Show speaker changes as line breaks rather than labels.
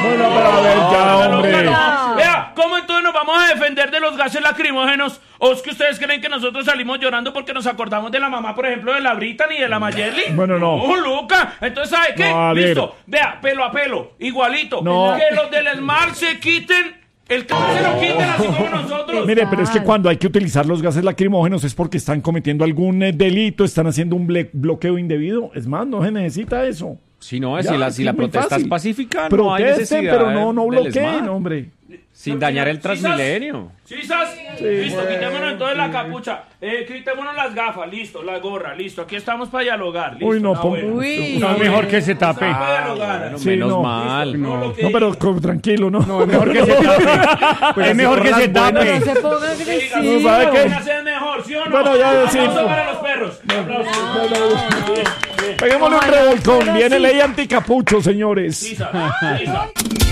Bueno, pero a ver, ya, hombre.
Vea, ¿cómo entonces nos vamos a defender de los gases lacrimógenos? ¿O es que ustedes creen que nosotros salimos llorando porque nos acordamos de la mamá, por ejemplo, de la Brittany y de la Mayerly?
Bueno, no.
Luca. Entonces, ¿sabe qué?
No,
Listo. Vea, pelo a pelo, igualito.
No.
Que los del Smart se quiten, el que se lo quiten así como nosotros.
Mire, pero es que cuando hay que utilizar los gases lacrimógenos es porque están cometiendo algún delito, están haciendo un bloqueo indebido. Es más, no se necesita eso.
Si no,
Ya,
si la
es muy
protesta
fácil.
es pacífica, no hay
Protesten,
necesidad
pero no
del
bloqueen,
ESMAD.
hombre.
Sin dañar el Transmilenio.
¿Sisas?
Sí,
Listo,
bueno,
quitémonos entonces la capucha. Quitémonos las gafas, listo, la gorra, listo. Aquí estamos para dialogar. Listo,
Uy, no,
bueno.
Uy.
No, mejor que se tape.
Estamos para dialogar.
Bueno,
Sí,
menos
no.
mal.
No, lo que
No, pero
digo.
tranquilo, ¿no?
No, es mejor que se tape. Es mejor que se
No
tape.
se ponga
Diga,
agresivo.
no, ¿sabe qué?
es mejor, ¿sí o no?
Bueno, ya, sí.
Aplauso para los perros. Aplauso.
Peguémosle un revolcón. Viene ley anticapucho, señores.
Sisas, Sisas.